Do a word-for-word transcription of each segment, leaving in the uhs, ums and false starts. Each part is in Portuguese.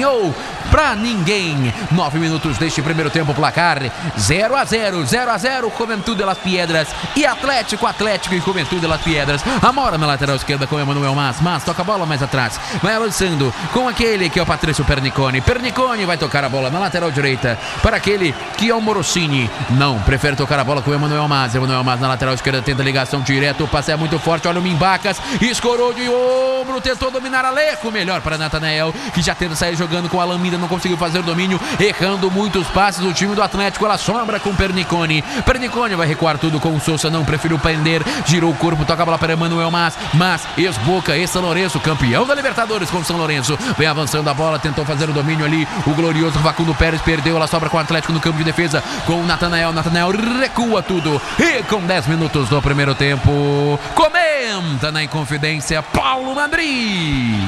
ganhou pra ninguém. Nove minutos deste primeiro tempo, placar zero a zero, zero a zero, Juventud de las Piedras e Atlético, Atlético e Juventud de las Piedras. Amora na lateral esquerda com Emanuel Mas, Mas toca a bola mais atrás, vai avançando com aquele que é o Patrício Pernicone. Pernicone vai tocar a bola na lateral direita para aquele que é o Morosini. Não, prefere tocar a bola com Emanuel Mas. Emanuel Mas na lateral esquerda tenta ligação direto, o passe é muito forte, olha o Mimbacas, escorou de ombro, tentou dominar Aleco, melhor para Natanael, que já tenta sair jogando com a Alamida, não conseguiu fazer o domínio, errando muitos passes. O time do Atlético, ela sombra com Pernicone. Pernicone vai recuar tudo com o Sousa, não, preferiu prender, girou o corpo, toca a bola para Emanuel Mas, Mas esboca, e São Lourenço, campeão da Libertadores com São Lourenço, vem avançando a bola, tentou fazer o domínio ali, o glorioso Facundo Pérez perdeu, ela sobra com o Atlético no campo de defesa, com o Natanael, Natanael recua tudo, e com dez minutos do primeiro tempo, comenta na Inconfidência Paulo Madrid.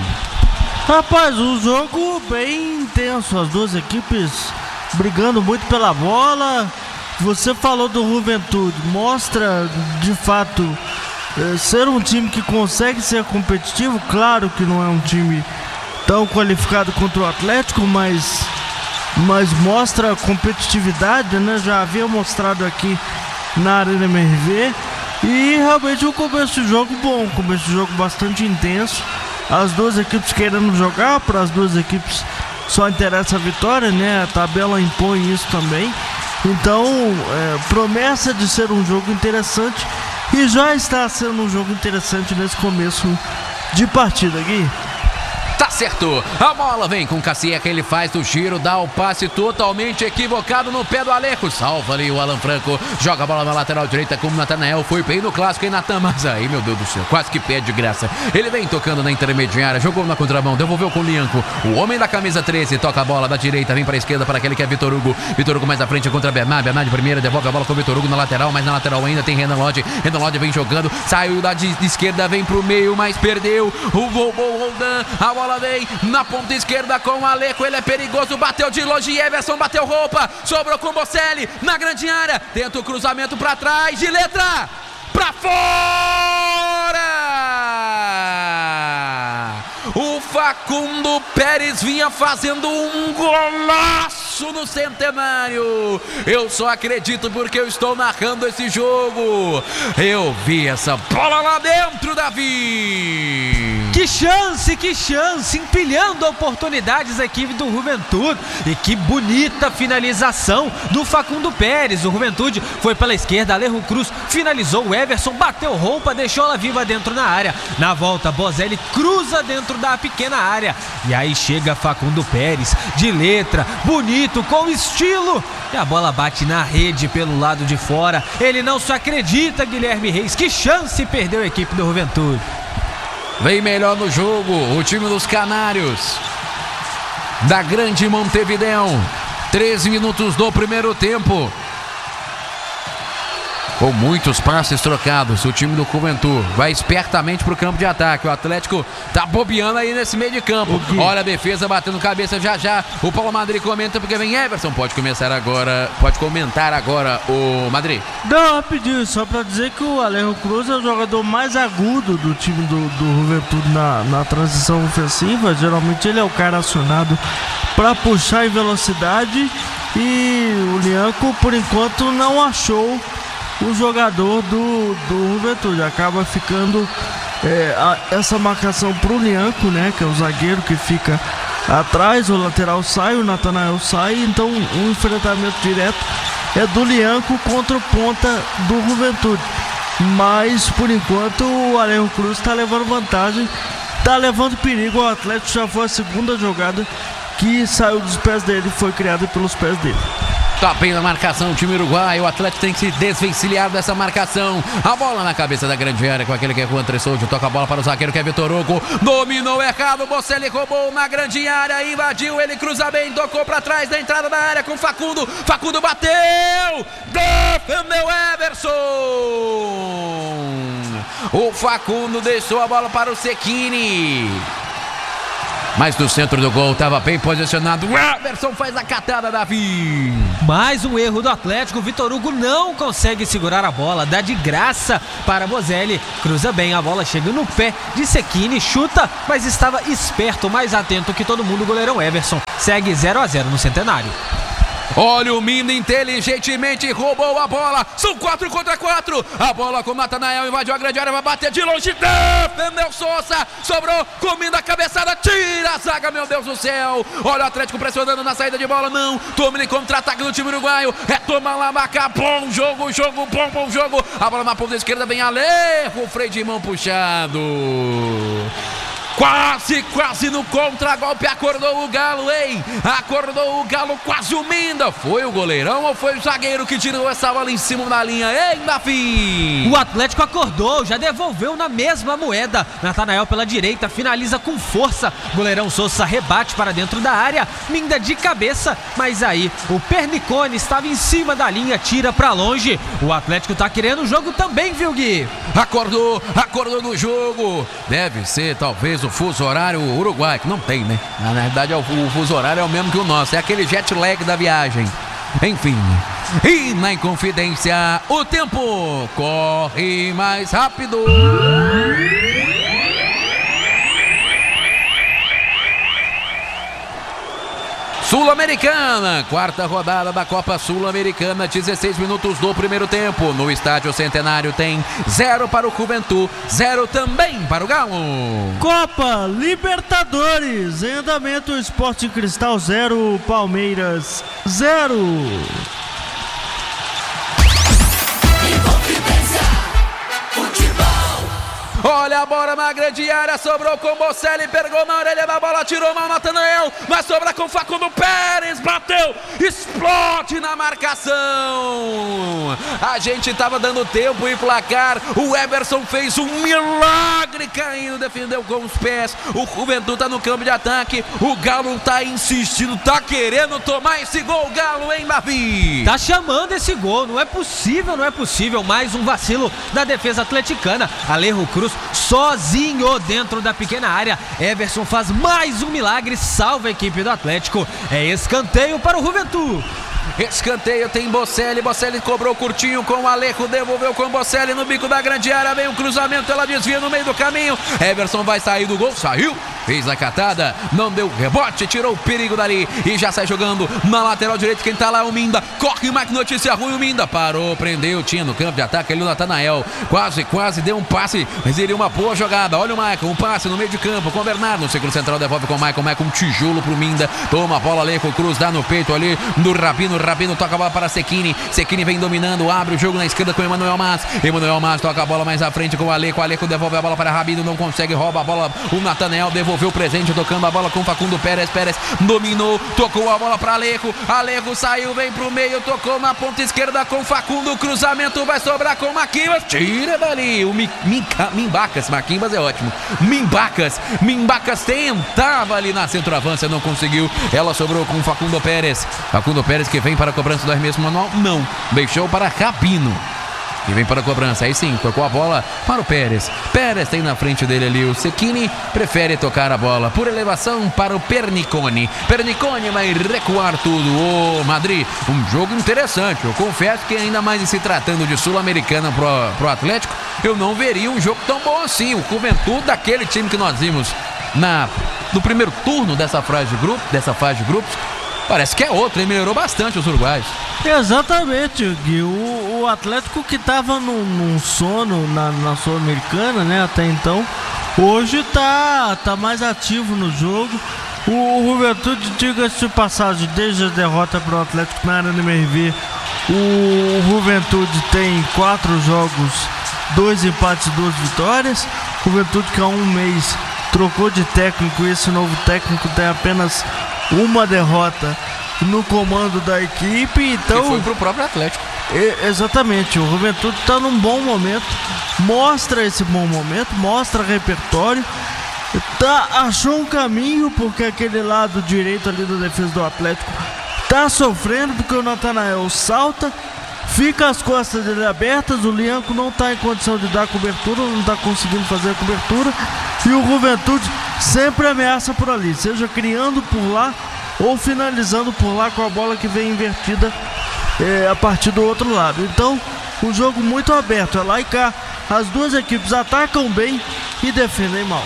Rapaz, um jogo bem intenso, as duas equipes brigando muito pela bola. Você falou do Juventud, mostra de fato é, ser um time que consegue ser competitivo. Claro que não é um time tão qualificado contra o Atlético, mas, mas mostra competitividade, né? Já havia mostrado aqui na Arena M R V. E realmente um começo de jogo bom, um começo de jogo bastante intenso. As duas equipes querendo jogar, para as duas equipes só interessa a vitória, né? A tabela impõe isso também. Então, é, promessa de ser um jogo interessante, e já está sendo um jogo interessante nesse começo de partida, Gui. Tá certo, a bola vem com o Cacique, ele faz o giro, dá o passe totalmente equivocado no pé do Aleco, salva ali o Alan Franco, joga a bola na lateral direita com o Natanael, foi bem no clássico em Natan, mas aí, meu Deus do céu, quase que pede de graça. Ele vem tocando na intermediária, jogou na contramão, devolveu com o Lianco, o homem da camisa treze, toca a bola da direita, vem para a esquerda para aquele que é Vitor Hugo, Vitor Hugo mais à frente contra Bernard, Bernard de primeira, devolve a bola com o Vitor Hugo na lateral, mas na lateral ainda tem Renan Lodge, Renan Lodge vem jogando, saiu da de esquerda, vem pro meio, mas perdeu, o Roldan, a bola vem na ponta esquerda com o Aleco, ele é perigoso, bateu de longe, Everson bateu roupa, sobrou com o Bocelli na grande área, tenta o cruzamento pra trás, de letra pra fora. O Facundo Pérez vinha fazendo um golaço no Centenário. Eu só acredito porque eu estou narrando esse jogo. Eu vi essa bola lá dentro, Davi. Que chance, que chance, empilhando oportunidades a equipe do Juventud. E que bonita finalização do Facundo Pérez. O Juventud foi pela esquerda, Alejo Cruz finalizou, o Everson bateu roupa, deixou ela viva dentro na área. Na volta, Bozelli cruza dentro da pequena área. E aí chega Facundo Pérez, de letra, bonito, com estilo. E a bola bate na rede pelo lado de fora. Ele não se acredita, Guilherme Reis. Que chance perdeu a equipe do Juventud. Vem melhor no jogo o time dos Canários da Grande Montevidéu. treze minutos do primeiro tempo, com muitos passes trocados. O time do Juventud vai espertamente pro campo de ataque. O Atlético tá bobeando aí nesse meio de campo. Okay. Olha a defesa batendo cabeça já já. O Paulo Madrid comenta porque vem Everson. Pode começar agora, pode comentar agora o Madrid. Não, rapidinho, só pra dizer que o Alejo Cruz é o jogador mais agudo do time do, do Juventud na, na transição ofensiva. Geralmente ele é o cara acionado pra puxar em velocidade. E o Lianco, por enquanto, não achou o jogador do, do Juventud. Acaba ficando é, a, essa marcação pro Lianco, né? Que é o zagueiro que fica atrás, o lateral sai, o Natanael sai. Então o enfrentamento direto é do Lianco contra o ponta do Juventud. Mas por enquanto o Alejo Cruz está levando vantagem, está levando perigo ao Atlético. Já foi a segunda jogada que saiu dos pés dele, foi criada pelos pés dele. Tá bem na marcação o time uruguaio. O Atlético tem que se desvencilhar dessa marcação. A bola na cabeça da grande área com aquele que é Juan Tressoldio. Toca a bola para o zagueiro que é Vitor Hugo. Dominou errado. Bocelli roubou na grande área. Invadiu. Ele cruza bem. Tocou para trás da entrada da área com Facundo. Facundo bateu. Defendeu Everson. O Facundo deixou a bola para o Cecchini. Mas no centro do gol, estava bem posicionado. O Everson faz a catada, Davi. Mais um erro do Atlético. Vitor Hugo não consegue segurar a bola. Dá de graça para Bozelli. Cruza bem, a bola chega no pé de Cecchini. Chuta, mas estava esperto, mais atento que todo mundo. O goleirão Everson segue zero a zero no Centenário. Olha o Minda inteligentemente roubou a bola. São quatro contra quatro. A bola com o Natanael invadiu a grande área. Vai bater de longe. Defendeu Souza. Sobrou com o Minda, cabeçada. Tira a zaga, meu Deus do céu. Olha o Atlético pressionando na saída de bola. Não. Tome contra-ataque do time uruguaio. É tomar lá, marcar. Bom jogo, jogo, bom, bom jogo. A bola na ponta esquerda vem Alejo. O freio de mão puxado. Quase, quase no contragolpe, acordou o Galo, hein? Acordou o Galo, quase o Minda. Foi o goleirão ou foi o zagueiro que tirou essa bola em cima da linha, hein, Davi? O Atlético acordou, já devolveu na mesma moeda. Natanael pela direita, finaliza com força. Goleirão Souza rebate para dentro da área. Minda de cabeça, mas aí o Pernicone estava em cima da linha, tira para longe. O Atlético tá querendo o jogo também, viu, Gui? Acordou, acordou no jogo. Deve ser, talvez, o fuso horário uruguai, que não tem, né? Na verdade, o fuso horário é o mesmo que o nosso. É aquele jet lag da viagem. Enfim. E na Inconfidência, o tempo corre mais rápido. Sul-Americana, quarta rodada da Copa Sul-Americana, dezesseis minutos do primeiro tempo. No Estádio Centenário tem zero para o Juventude, zero também para o Galo. Copa Libertadores, em andamento, Sporting Cristal zero, Palmeiras zero. Olha a bola na grande área, sobrou com Bocelli, pegou na orelha da bola, tirou mal Natanael, mas sobra com Facundo Pérez, bateu, explode na marcação. A gente tava dando tempo e placar, o Everson fez um milagre caindo, defendeu com os pés, o Juventude tá no campo de ataque, o Galo tá insistindo, tá querendo tomar esse gol, Galo, hein, Davi? Tá chamando esse gol, não é possível, não é possível, mais um vacilo da defesa atleticana. Alejo Cruz sozinho dentro da pequena área. Everson faz mais um milagre, salva a equipe do Atlético. É escanteio para o Juventude. Escanteio tem Bocelli, Bocelli cobrou curtinho com o Alejo, devolveu com o Bocelli no bico da grande área, vem um cruzamento, ela desvia no meio do caminho, Everson vai sair do gol, saiu, fez a catada, não deu rebote, tirou o perigo dali e já sai jogando na lateral direita, quem tá lá é o Minda, corre mais que notícia ruim, o Minda parou, prendeu, tinha no campo de ataque ali o Natanael, quase, quase deu um passe, mas ele uma boa jogada, olha o Maicon, um passe no meio de campo com o Bernardo, no círculo central devolve com o Maicon, Maicon um tijolo pro Minda, toma a bola, Alejo Cruz dá no peito ali do Rabino, Rabino toca a bola para Cecchini, Cecchini vem dominando, abre o jogo na esquerda com o Emanuel Mas, Emanuel Mas toca a bola mais à frente com o Alejo, Alejo devolve a bola para Rabino, não consegue, rouba a bola, o Natanael devolveu o presente, tocando a bola com Facundo Pérez, Pérez dominou, tocou a bola para Alejo, Alejo saiu, vem pro meio, tocou na ponta esquerda com Facundo, cruzamento vai sobrar com Maquimbas, tira dali, o Mimbacas, Maquimbas é ótimo, Mimbacas, Mimbacas tentava ali na centroavança, não conseguiu, ela sobrou com Facundo Pérez, Facundo Pérez que vem para a cobrança do arremesso manual, não, deixou para Rabino, que vem para a cobrança, aí sim, tocou a bola para o Pérez, Pérez tem na frente dele ali, o Cecchini prefere tocar a bola, por elevação para o Pernicone, Pernicone vai recuar tudo, ô Madrid, um jogo interessante, eu confesso que ainda mais se tratando de Sul-Americana pro, pro Atlético, eu não veria um jogo tão bom assim, o Juventude daquele time que nós vimos na, no primeiro turno dessa fase de grupo, dessa fase de grupos, parece que é outro, ele melhorou bastante os uruguaios. Exatamente, Gui. O, o Atlético que estava num, num sono na, na Sul-Americana, né, até então, hoje tá, tá mais ativo no jogo. O, o Juventude, diga-se de passagem, desde a derrota para o Atlético na Arena M R V, o Juventude tem quatro jogos, dois empates e duas vitórias. O Juventude que há um mês trocou de técnico e esse novo técnico tem apenas uma derrota no comando da equipe, então... E foi pro próprio Atlético. É, exatamente, o Juventude está num bom momento, mostra esse bom momento, mostra repertório, tá, achou um caminho, porque aquele lado direito ali da defesa do Atlético tá sofrendo, porque o Natanael salta, fica as costas dele abertas, o Lianco não tá em condição de dar cobertura, não tá conseguindo fazer a cobertura, e o Juventude sempre ameaça por ali, seja criando por lá ou finalizando por lá com a bola que vem invertida é, a partir do outro lado. Então, um jogo muito aberto, é lá e cá. As duas equipes atacam bem e defendem mal.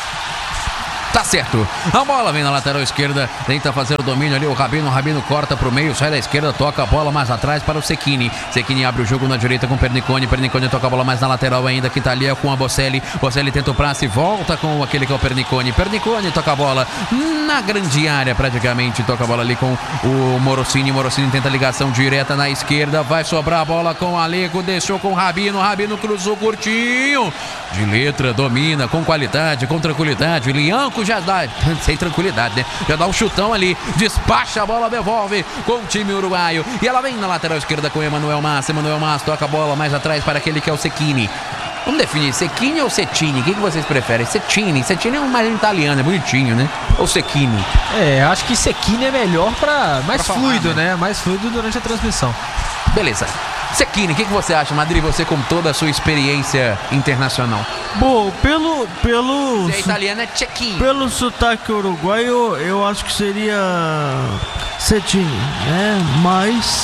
Tá certo. A bola vem na lateral esquerda. Tenta fazer o domínio ali. O Rabino. O Rabino corta pro meio. Sai da esquerda. Toca a bola mais atrás para o Cecchini. Cecchini abre o jogo na direita com o Pernicone. Pernicone toca a bola mais na lateral ainda. Que tá ali com a Bocelli. Bocelli tenta o passe. Volta com aquele que é o Pernicone. Pernicone toca a bola na grande área praticamente. Toca a bola ali com o Morosini. Morosini tenta ligação direta na esquerda. Vai sobrar a bola com o Aleco. Deixou com o Rabino. Rabino cruzou curtinho. De letra. Domina com qualidade. Com tranquilidade. Lianco já dá, sem tranquilidade, né? Já dá um chutão ali, despacha a bola, devolve com o time uruguaio. E ela vem na lateral esquerda com o Emanuel Massa. Emanuel Massa toca a bola mais atrás para aquele que é o Cecchini. Vamos definir, Cecchini ou Cecchini? O que, que vocês preferem? Cecchini. Cecchini é um mais italiano, é bonitinho, né? Ou Cecchini? É, acho que Cecchini é melhor para mais pra fluido, falar, né? né? Mais fluido durante a transmissão. Beleza. Cecchini, o que, que você acha, Madrid? Você com toda a sua experiência internacional. Bom, pelo... pelo Se é italiano é Cecchini. Pelo sotaque uruguaio, eu acho que seria Cecchini, né? Mas,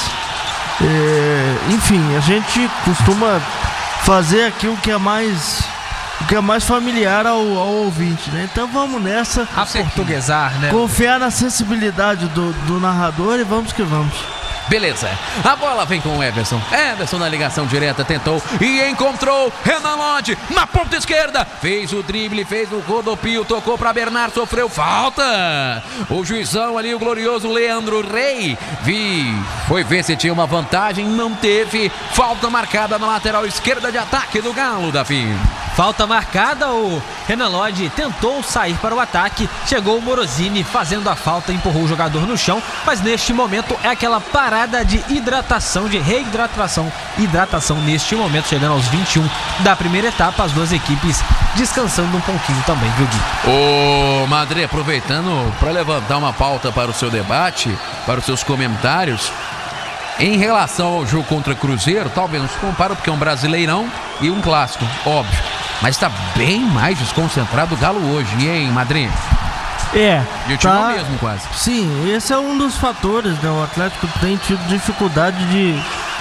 é, enfim, a gente costuma fazer aqui o que é mais, o que é mais familiar ao, ao ouvinte, né? Então vamos nessa. A portuguesar, né? Confiar na sensibilidade do, do narrador e vamos que vamos. Beleza, a bola vem com o Everson. Everson na ligação direta, tentou e encontrou Renan Lodge na ponta esquerda. Fez o drible, fez o rodopio, tocou para Bernard, sofreu falta. O juizão ali, o glorioso Leandro Rey, vi, foi ver se tinha uma vantagem, não teve. Falta marcada na lateral esquerda de ataque do Galo, Davi. Falta marcada, o Renan Lodge tentou sair para o ataque, chegou o Morosini fazendo a falta, empurrou o jogador no chão, mas neste momento é aquela parada de hidratação, de reidratação, hidratação neste momento, chegando aos vinte e um da primeira etapa, as duas equipes descansando um pouquinho também, viu, Gui? Ô Madre, aproveitando para levantar uma pauta para o seu debate, para os seus comentários, em relação ao jogo contra Cruzeiro, talvez não se compara porque é um brasileirão e um clássico, óbvio. Mas está bem mais desconcentrado o Galo hoje, e hein, Madrid? É. E o time tá, é o mesmo quase. Sim, esse é um dos fatores, né? O Atlético tem tido dificuldade de,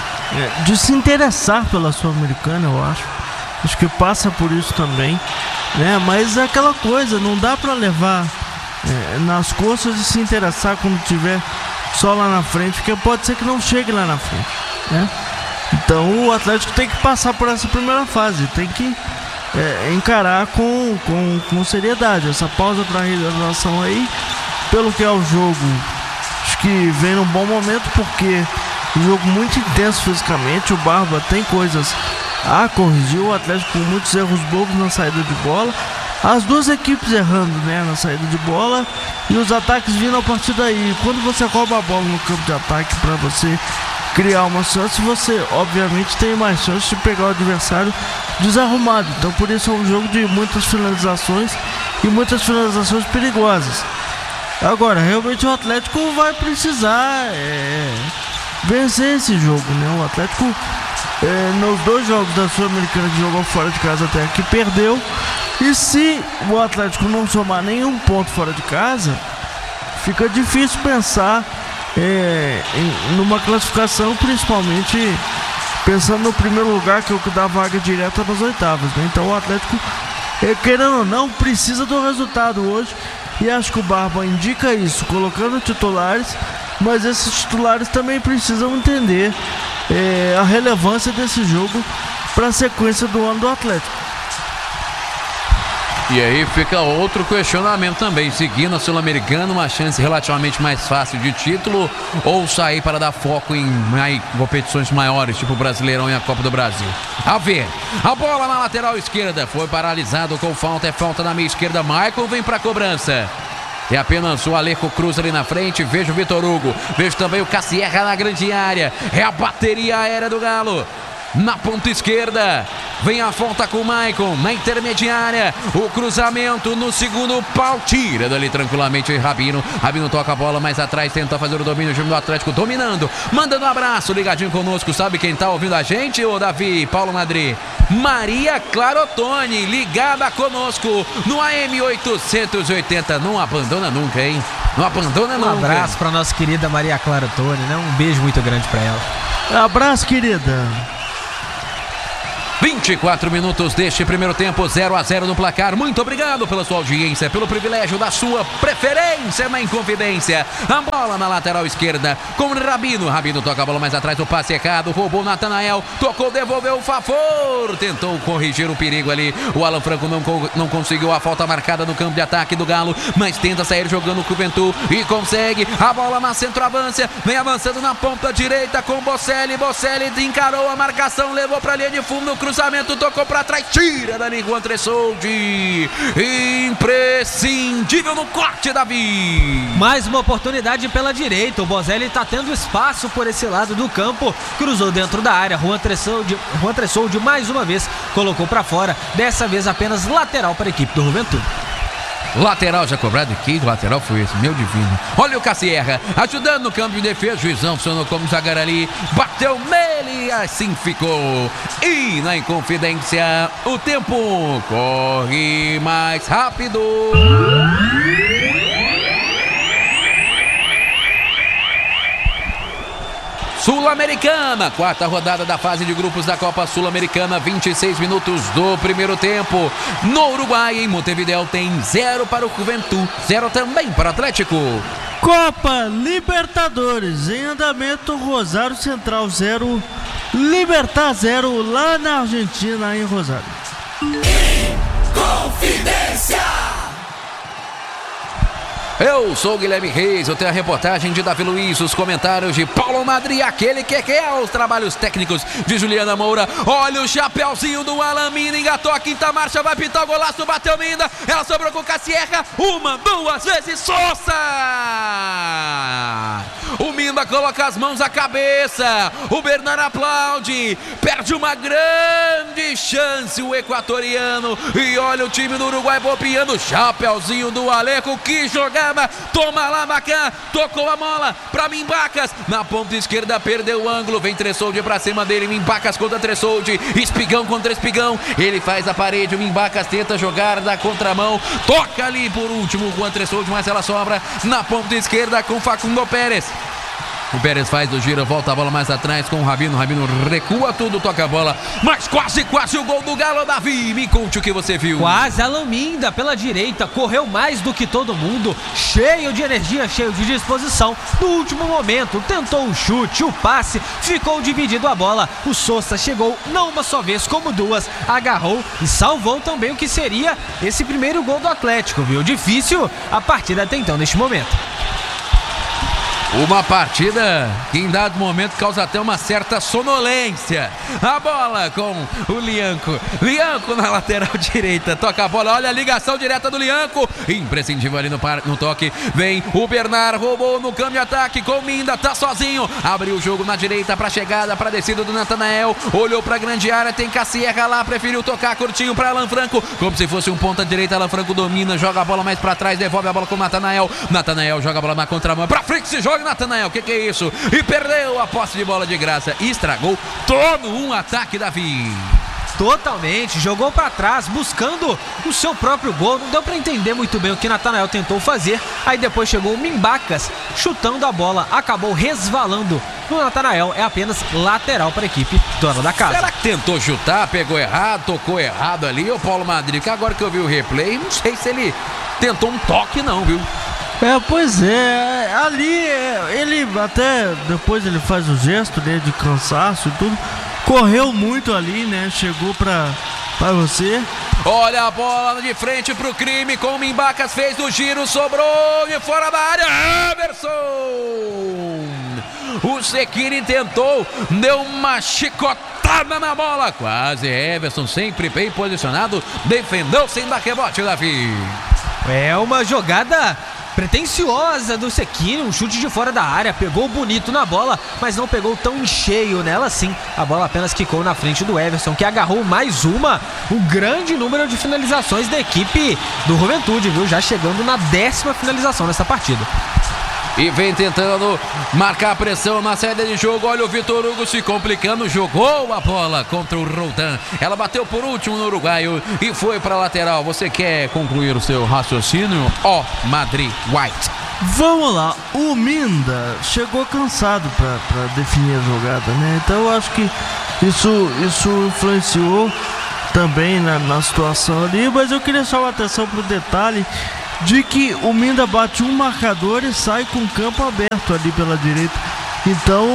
de se interessar pela Sul-Americana, eu acho. Acho que passa por isso também, né? Mas é aquela coisa, não dá para levar é, nas costas e se interessar quando tiver só lá na frente, porque pode ser que não chegue lá na frente, né? Então o Atlético tem que passar por essa primeira fase, tem que é, encarar com, com, com seriedade essa pausa para realização aí, pelo que é o jogo. Acho que vem num bom momento, porque um jogo muito intenso fisicamente, o Barba tem coisas a corrigir, o Atlético com muitos erros bobos na saída de bola, as duas equipes errando, né, na saída de bola e os ataques vindo a partir daí. Quando você rouba a bola no campo de ataque para você criar uma chance, você obviamente tem mais chance de pegar o adversário desarrumado. Então por isso é um jogo de muitas finalizações e muitas finalizações perigosas. Agora, realmente o Atlético vai precisar é, vencer esse jogo, né? O Atlético é, nos dois jogos da Sul-Americana que jogou fora de casa até aqui perdeu. E se o Atlético não somar nenhum ponto fora de casa, fica difícil pensar é, em, numa classificação, principalmente pensando no primeiro lugar, que é o que dá vaga direta nas oitavas, né? Então o Atlético, é, querendo ou não, precisa do resultado hoje. E acho que o Barba indica isso, colocando titulares, mas esses titulares também precisam entender é, a relevância desse jogo para a sequência do ano do Atlético. E aí fica outro questionamento também, seguindo a Sul-Americana, uma chance relativamente mais fácil de título, ou sair para dar foco em, em competições maiores, tipo o Brasileirão e a Copa do Brasil. A ver, a bola na lateral esquerda, foi paralisado com falta, é falta na meia esquerda, Michael vem para a cobrança. É apenas o Aleco Cruz ali na frente, vejo o Vitor Hugo, vejo também o Cassierra na grande área, é a bateria aérea do Galo. Na ponta esquerda, Vem a falta com o Maicon na intermediária. O cruzamento no segundo pau. Tira dali tranquilamente Rabino. Rabino toca a bola mais atrás, tenta fazer o domínio. O time do Atlético dominando. Mandando um abraço, ligadinho conosco. Sabe quem tá ouvindo a gente, ô Davi, Paulo Madri? Maria Clarotone, ligada conosco no A M oitocentos e oitenta. Não abandona nunca, hein? Não abandona nunca. Um abraço pra nossa querida Maria Clarotone, né? Um beijo muito grande pra ela. Abraço, querida. vinte e quatro minutos deste primeiro tempo, zero a zero no placar. Muito obrigado pela sua audiência, pelo privilégio da sua preferência na Inconfidência. A bola na lateral esquerda com Rabino. Rabino toca a bola mais atrás, o passe errado, roubou Natanael, tocou, devolveu o favor, tentou corrigir o perigo ali. O Alan Franco não, não conseguiu a falta marcada no campo de ataque do Galo, mas tenta sair jogando o Juventude e consegue. A bola na centroavância, vem avançando na ponta direita com Bocelli. Bocelli encarou a marcação, levou para a linha de fundo, cruzamento, tocou pra trás, tira dali com o Antressoldi. Imprescindível no corte, Davi. Mais uma oportunidade pela direita. O Bocelli tá tendo espaço por esse lado do campo. Cruzou dentro da área. Juan Antressoldi, Juan Antressoldi mais uma vez colocou pra fora. Dessa vez apenas lateral para a equipe do Juventude. Lateral já cobrado aqui, lateral foi esse, meu divino. Olha o Cassierra, ajudando no campo de defesa. Juizão funcionou como zagueiro ali, bateu nele, assim ficou. E na Inconfidência, o tempo corre mais rápido. Sul-Americana, quarta rodada da fase de grupos da Copa Sul-Americana, vinte e seis minutos do primeiro tempo. No Uruguai, em Montevideo, tem zero para o Juventude, zero também para o Atlético. Copa Libertadores, em andamento, Rosário Central zero, Libertad zero, lá na Argentina, em Rosário. Confidência! Eu sou o Guilherme Reis, eu tenho a reportagem de Davi Luiz, os comentários de Paulo Madri, aquele que quer os trabalhos técnicos de Juliana Moura. Olha o chapéuzinho do Alan Minda, engatou a quinta marcha, vai pintar o golaço, bateu Minda, ela sobrou com o Cassierra, uma, duas vezes, Sousa! O Minda coloca as mãos à cabeça, o Bernard aplaude, perde uma grande chance o equatoriano, e olha o time do Uruguai bobeando, chapéuzinho do Aleco, que jogada! Toma lá, Macan, tocou a bola pra Mimbacas, na ponta esquerda perdeu o ângulo, vem Tressoldi pra cima dele, Mimbacas contra Tressoldi, Espigão contra Espigão, ele faz a parede, o Mimbacas tenta jogar da contramão, toca ali por último com o Tressoldi, mas ela sobra na ponta esquerda com Facundo Pérez. O Pérez faz o giro, volta a bola mais atrás com o Rabino. Rabino recua tudo, toca a bola, mas quase, quase o gol do Galo, Davi. Me conte o que você viu. Quase, Alan Minda pela direita, correu mais do que todo mundo, cheio de energia, cheio de disposição. No último momento, tentou o chute, o passe, ficou dividido a bola. O Sousa chegou não uma só vez, como duas, agarrou e salvou também o que seria esse primeiro gol do Atlético, viu? Difícil a partida até então, neste momento. Uma partida que em dado momento causa até uma certa sonolência. A bola com o Lianco. Lianco na lateral direita. Toca a bola. Olha a ligação direta do Lianco. Imprescindível ali no, par, no toque. Vem o Bernard. Roubou no campo de ataque com o Minda. Tá sozinho. Abriu o jogo na direita para chegada, para descida do Natanael. Olhou para a grande área. Tem Cassierra lá. Preferiu tocar curtinho para Alan Franco. Como se fosse um ponta direita. Alan Franco domina. Joga a bola mais para trás. Devolve a bola com o Natanael. Natanael joga a bola na contramão. Para frente se joga. Natanael, o que, que é isso? E perdeu a posse de bola de graça e estragou todo um ataque, Davi. Totalmente, jogou para trás, buscando o seu próprio gol. Não deu para entender muito bem o que Natanael tentou fazer. Aí depois chegou o Mimbacas chutando a bola, acabou resvalando no Natanael. É apenas lateral para a equipe dona da casa. Será que tentou chutar, pegou errado, tocou errado ali, o Paulo Madri? Que agora que eu vi o replay, não sei se ele tentou um toque não, viu? É, pois é, ali ele até depois ele faz o gesto, né, de cansaço e tudo, correu muito ali, né, chegou pra, pra você. Olha a bola de frente pro crime com o Mimbacas, fez o giro, sobrou de fora da área, Everson! O Sekiri tentou, deu uma chicotada na bola, quase Everson, sempre bem posicionado, defendeu sem dar rebote, Davi. É uma jogada pretensiosa do Sekine, um chute de fora da área, pegou bonito na bola, mas não pegou tão em cheio nela assim. A bola apenas quicou na frente do Everson, que agarrou mais uma, um grande número de finalizações da equipe do Juventude, viu? Já chegando na décima finalização nessa partida. E vem tentando marcar a pressão na saída de jogo. Olha o Vitor Hugo se complicando. Jogou a bola contra o Roldan. Ela bateu por último no uruguaio e foi para a lateral. Você quer concluir o seu raciocínio? Ó, oh, Madrid White. Vamos lá. O Minda chegou cansado para definir a jogada, né? Então eu acho que isso, isso influenciou também na, na situação ali. Mas eu queria chamar a atenção para o detalhe de que o Minda bate um marcador e sai com o campo aberto ali pela direita. Então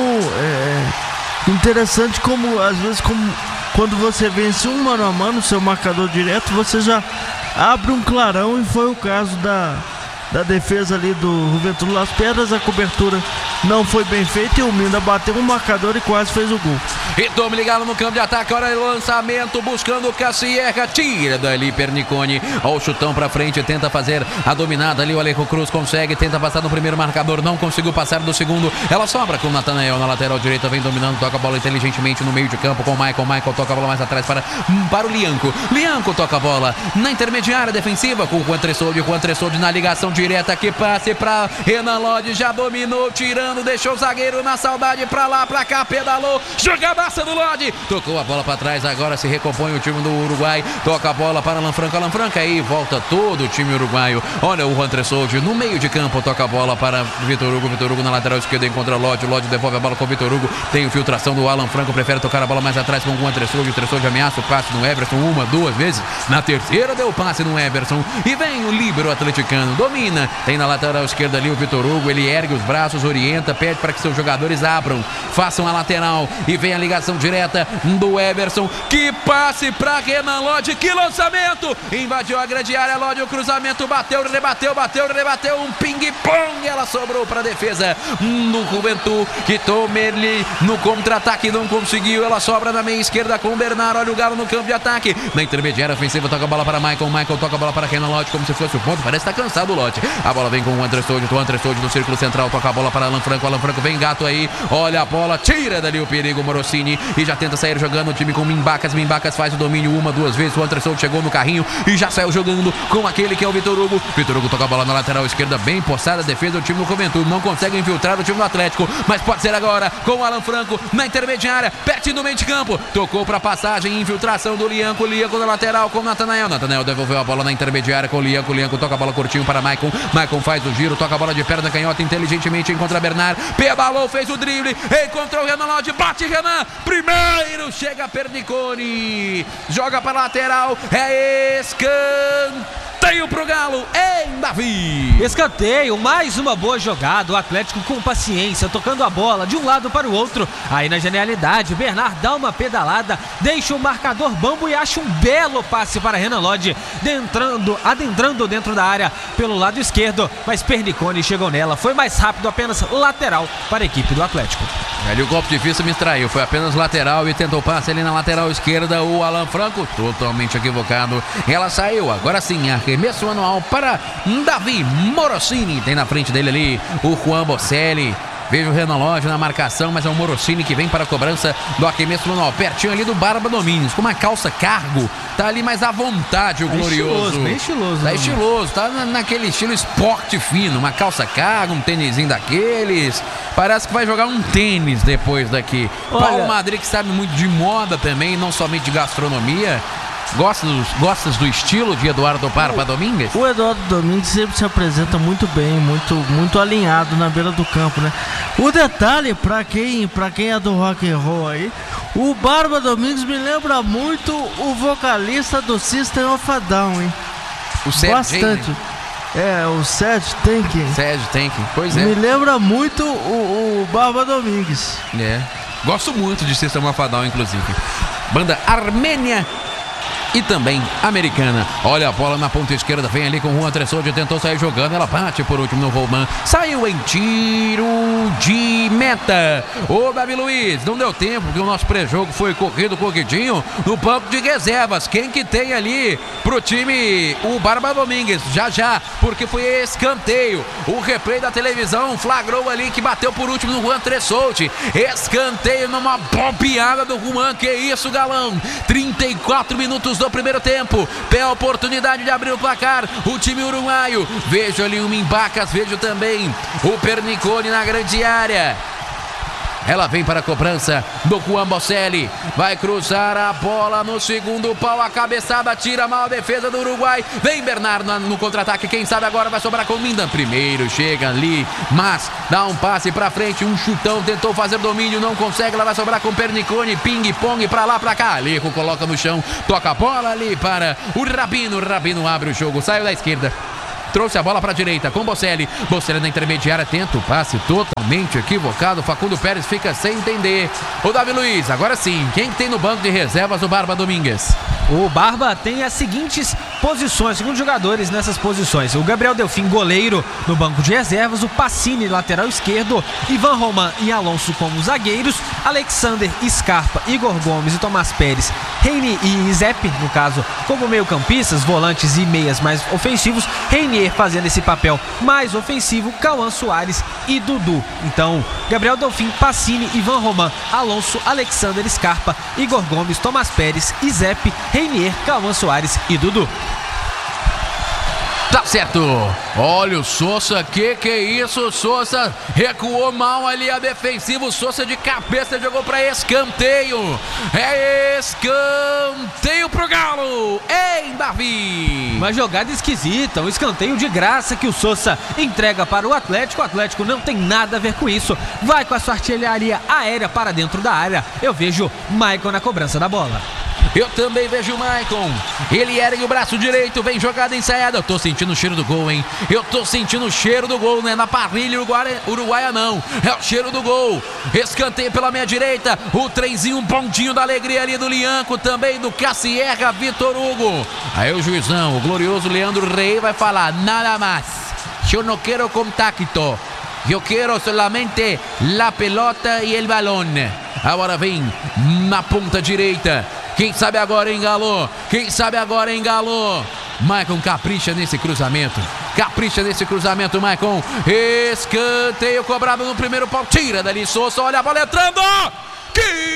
é interessante como às vezes como, quando você vence um mano a mano, seu marcador direto, você já abre um clarão, e foi o caso da, da defesa ali do Juventude Las Pedras. A cobertura não foi bem feita e o Minda bateu um marcador e quase fez o gol. E tome ligado no campo de ataque, hora de lançamento, buscando o Cassierra, tira dali Pernicone, ó o chutão pra frente, tenta fazer a dominada ali, o Alejo Cruz consegue, tenta passar no primeiro marcador, não conseguiu passar do segundo, ela sobra com o Natanael na lateral direita, vem dominando, toca a bola inteligentemente no meio de campo com o Michael, Michael toca a bola mais atrás para, para o Lianco, Lianco toca a bola na intermediária defensiva com o Juan Tressoldi, Juan Tressoldi na ligação direta, que passe pra Renan Lodge, já dominou, tirando, deixou o zagueiro na saudade, pra lá, pra cá, pedalou, jogada do Lodge, tocou a bola para trás, agora se recompõe o time do Uruguai, toca a bola para Alan Franco, Alan Franco, aí volta todo o time uruguaio, olha o Juan Tressoldi no meio de campo, toca a bola para Vitor Hugo, Vitor Hugo na lateral esquerda encontra Lodge, Lodge devolve a bola com o Vitor Hugo, tem infiltração do Alan Franco, prefere tocar a bola mais atrás com o Juan Tressoldi, o Tressoldi ameaça o passe no Everson, uma, duas vezes, na terceira deu o passe no Everson, e vem o líbero atleticano, domina, tem na lateral esquerda ali o Vitor Hugo, ele ergue os braços, orienta, pede para que seus jogadores abram, façam a lateral, e vem a ligação direta do Everson, que passe para Renan Lodge, que lançamento, invadiu a grande área, Lodge, o cruzamento, bateu, rebateu, bateu, rebateu, um ping-pong, ela sobrou para a defesa no Juventude, que toma ele no contra-ataque, não conseguiu, ela sobra na meia esquerda com o Bernardo, olha o Galo no campo de ataque, na intermediária ofensiva, toca a bola para Michael, Michael toca a bola para Renan Lodge, como se fosse o ponto, parece estar tá cansado o Lodge, a bola vem com o André Soldi, o André Soldi no círculo central, toca a bola para Alan Franco, Alan Franco vem gato aí, olha a bola, tira dali o perigo, Morosini, e já tenta sair jogando o time com Mimbacas, Mimbacas faz o domínio uma, duas vezes, o Anderson chegou no carrinho e já saiu jogando com aquele que é o Vitor Hugo, Vitor Hugo toca a bola na lateral esquerda, bem postada a defesa do time do Juventude, não consegue infiltrar o time do Atlético, mas pode ser agora com o Alan Franco na intermediária, pertinho do meio de campo, tocou para passagem, infiltração do Lianco, Lianco na lateral com o Natanael, Natanael devolveu a bola na intermediária com o Lianco, Lianco toca a bola curtinho para Maicon, Maicon faz o giro, toca a bola de perna canhota inteligentemente, encontra Bernard, pedalou, fez o drible, encontrou o Renan Lodge, bate Renan, primeiro chega Pernicone, joga para lateral, é escanteio pro Galo, em Davi. Escanteio, mais uma boa jogada, o Atlético com paciência, tocando a bola de um lado para o outro, aí na genialidade, Bernard dá uma pedalada, deixa o marcador bambo e acha um belo passe para Renan Lodge, adentrando, adentrando dentro da área pelo lado esquerdo, mas Pernicone chegou nela, foi mais rápido, apenas lateral para a equipe do Atlético. Ali o golpe difícil me extraiu, foi apenas lateral e tentou passe ali na lateral esquerda, o Alan Franco totalmente equivocado, ela saiu, agora sim, arremesso manual para Davi Morosini, tem na frente dele ali o Juan Bocelli, veja o Renan Lodge na marcação, mas é o Morosini que vem para a cobrança do arremesso manual, pertinho ali do Barba Domingues, com uma calça cargo, tá ali mais à vontade o é glorioso. Estiloso, bem estiloso. Tá estiloso, tá na, naquele estilo esporte fino, uma calça cargo, um tênisinho daqueles, parece que vai jogar um tênis depois daqui. Olha, Paulo Madrid que sabe muito de moda também, não somente de gastronomia. Gostas, gostas do estilo de Eduardo Barba Domingues? O Eduardo Domingues sempre se apresenta muito bem, muito, muito alinhado na beira do campo, né? O detalhe, pra quem, pra quem é do rock and roll aí, o Barba Domingues me lembra muito o vocalista do System of a Down, hein? O Sérgio Bastante. É, o Sérgio Tanking. Sérgio Tanking, pois é. Me lembra muito o, o Barba Domingues. É, gosto muito de System of a Down, inclusive. Banda armênia e também americana. Olha a bola na ponta esquerda, vem ali com o Juan Tressoldi, tentou sair jogando, ela bate por último no Roman, saiu em tiro O Barba tem as seguintes posições, segundo jogadores nessas posições: o Gabriel Delfim, goleiro, no banco de reservas, o Pacini, lateral esquerdo, Ivan Roman e Alonso como zagueiros, Alexander, Scarpa, Igor Gomes e Tomás Pérez, Reinier e Zep, no caso, como meio-campistas, volantes e meias mais ofensivos, Reinier fazendo esse papel mais ofensivo, Cauã Soares e Dudu. Então, Gabriel Delfim, Pacini, Ivan Roman, Alonso, Alexander, Scarpa, Igor Gomes, Tomás Pérez, Zep, Reinier, Cauã Soares e Dudu. Tá certo. Olha o Sousa, que que é isso? Sousa recuou mal ali a defensiva. O Sousa de cabeça jogou para escanteio. É escanteio pro Galo. Hein, Davi? Uma jogada esquisita, um escanteio de graça que o Sousa entrega para o Atlético. O Atlético não tem nada a ver com isso. Vai com a sua artilharia aérea para dentro da área. Eu vejo Maicon na cobrança da bola. Eu também vejo o Maicon. Ele ergue o braço direito, vem jogada ensaiada. Eu tô sentindo o cheiro do gol, hein? Eu tô sentindo o cheiro do gol, né? Na parrilha uruguaia, uruguaia não. É o cheiro do gol. Escanteio pela meia direita. O trenzinho, um pontinho da alegria ali do Lianco, também do Cassierra, Vitor Hugo. Aí o juizão, o glorioso Leandro Rey, vai falar: nada mais. Eu não quero contacto. Eu quero solamente la pelota e el balón. Agora vem na ponta direita. Quem sabe agora engalou. Quem sabe agora engalou. Maicon capricha nesse cruzamento. Capricha nesse cruzamento, Maicon. Escanteio cobrado no primeiro pau. Tira dali Sousa. Olha a bola entrando. Que